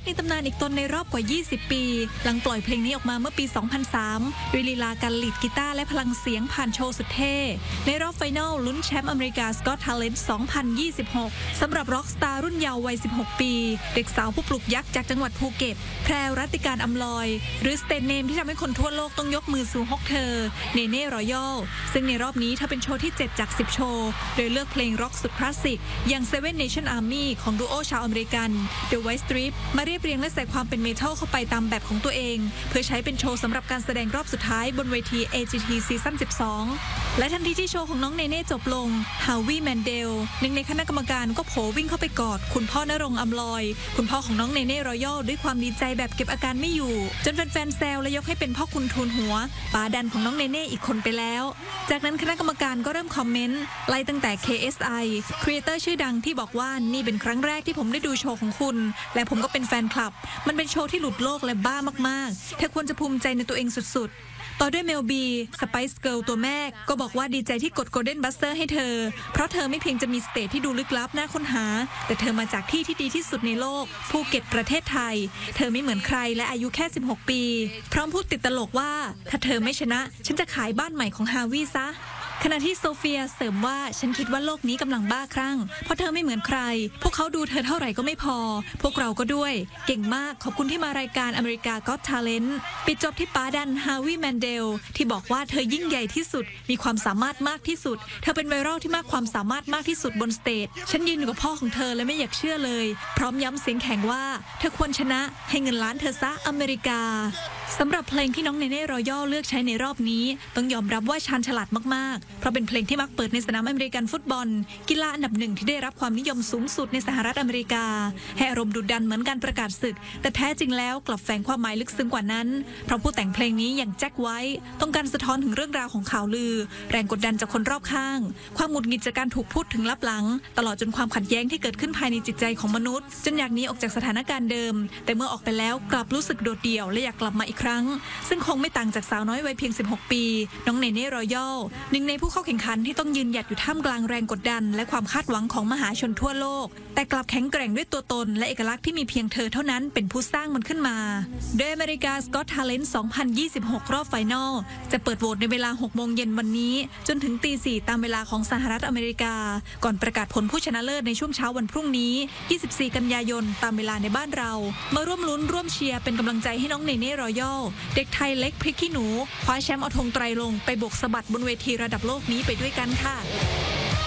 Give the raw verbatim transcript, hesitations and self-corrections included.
ในตำนานอีกตนในรอบกว่ายี่สิบปีหลังปล่อยเพลงนี้ออกมาเมื่อปีสองพันสามด้วยลีลาการลีดกีตาร์และพลังเสียงผ่านโชว์สุดเท่ในรอบไฟนอลลุ้นแชมป์อเมริกา Got Talent สองพันยี่สิบหกสำหรับร็อกสตาร์รุ่นเยาว์วัยสิบหกปีเด็กสาวผู้ปลุกยักษ์จากจังหวัดภูเก็ตแพรวรัตติการอำลอยหรือสเตนเนมที่ทำให้คนทั่วโลกต้องยกมือสู่ฮกเธอเนเน่รอยัลซึ่งในรอบนี้เธอเป็นโชว์ที่เจ็ดจากสิบโชว์โดยเลือกเพลงร็อกสุดคลาสสิกอย่าง Seven Nation Army ของดูโอชาวอเมริกัน The White Strip มาเรียบเรียงและใส่ความเป็นเมทัลเข้าไปตามแบบของตัวเองเพื่อใช้เป็นโชว์สำหรับการแสดงรอบสุดท้ายบนเวที เอ จี ที ซีซั่นสิบสองและทันทีที่โชว์ของน้องเนเน่จบลงฮาวิแมนเดลหนึ่งในคณะกรรมการก็โผวิ่งเข้าไปกอดคุณพ่อนรงค์อำลอยคุณพ่อของน้องเนเน่รอยัลด้วยความดีใจแบบเก็บอาการไม่อยู่จนแฟนๆแซวและยกให้เป็นพ่อคุณทูลหัวป๋าดันของน้องเนเน่อีกคนไปแล้วจากนั้นคณะกรรมการก็เริ่มคอมเมนต์ไล่ตั้งแต่ เค เอส ไอ ครีเอเตอร์ชื่อดังที่บอกว่านี่เป็นครั้งแรกที่ผมได้ดูโชว์ของคุณและผมก็เป็นแฟนคลับมันเป็นโชว์ที่หลุดโลกและบ้ามากๆเธอควรจะภูมิใจในตัวเองสุดๆต่อด้วยเมลบีสไปซ์เกิร์ลตัวแม่ก็บอกว่าดีใจที่กดโกลเด้นบัสเตอร์ให้เธอเพราะเธอไม่เพียงจะมีสเตจที่ดูลึกลับน่าค้นหาแต่เธอมาจากที่ที่ดีที่สุดในโลกภูเก็ตประเทศไทยเธอไม่เหมือนใครและอายุแค่สิบหกปีพร้อมพูดติดตลกว่าถ้าเธอไม่ชนะฉันจะขายบ้านใหม่ของฮาวิซะขณะที่โซเฟียเสริมว่าฉันคิดว่าโลกนี้กำลังบ้าคลั่งเพราะเธอไม่เหมือนใครพวกเขาดูเธอเท่าไหร่ก็ไม่พอพวกเราก็ด้วยเก่งมากขอบคุณที่มารายการอเมริกา Got Talent ปิดจบที่ป๋าดันฮาวิแมนเดลที่บอกว่าเธอยิ่งใหญ่ที่สุดมีความสามารถมากที่สุดเธอเป็นไวรัลที่มากความสามารถมากที่สุดบนสเตจฉันยืนอยู่กับพ่อของเธอและไม่อยากเชื่อเลยพร้อมย้ำเสียงแข็งว่าเธอควรชนะให้เงินล้านเธอซะอเมริกาสำหรับเพลงที่น้องเนเน่รอยัลเลือกใช้ในรอบนี้ต้องยอมรับว่าชาญฉลาดมากๆเพราะเป็นเพลงที่มักเปิดในสนามอเมริกันฟุตบอลกีฬาอันดับหนึ่งที่ได้รับความนิยมสูงสุดในสหรัฐอเมริกาให้อารมณ์ดุดันเหมือนการประกาศศึกแต่แท้จริงแล้วกลับแฝงความหมายลึกซึ้งกว่านั้นเพราะผู้แต่งเพลงนี้อย่างแจ็คไวท์ต้องการสะท้อนถึงเรื่องราวของข่าวลือแรงกดดันจากคนรอบข้างความหงุดหงิดจากการถูกพูดถึงลับหลังตลอดจนความขัดแย้งที่เกิดขึ้นภายในจิตใจของมนุษย์จนอยากหนีออกจากสถานการณ์เดิมแต่เมื่อออกไปแล้วกลับรู้สึกโดดเดี่ยวและอยากกลับมาอีกครั้งซึ่งคงไม่ต่างจากสาวน้อยวัยเพียงสิบหกปีน้องเนเน่รอยัลหนึ่งในผู้เข้าแข่งขันที่ต้องยืนหยัดอยู่ท่ามกลางแรงกดดันและความคาดหวังของมหาชนทั่วโลกแต่กลับแข็งแกร่งด้วยตัวตนและเอกลักษณ์ที่มีเพียงเธอเท่านั้นเป็นผู้สร้างมันขึ้นมาโดยอเมริกา Got Talent สองพันยี่สิบหกรอบไฟนอลจะเปิดโหวตในเวลาหกโมงเย็นวันนี้จนถึงตีสี่ตามเวลาของสหรัฐอเมริกาก่อนประกาศผลผู้ชนะเลิศในช่วงเช้าวันพรุ่งนี้ยี่สิบสี่กันยายนตามเวลาในบ้านเรามาร่วมลุ้นร่วมเชียร์เป็นกำลังใจให้น้องเนเน่รอยัลเด็กไทยเล็กพริกขี้หนูคว้าแชมป์เอาธงไตรลงไปโบกสะบัดบนเวทีระดับโลกนี้ไปด้วยกันค่ะ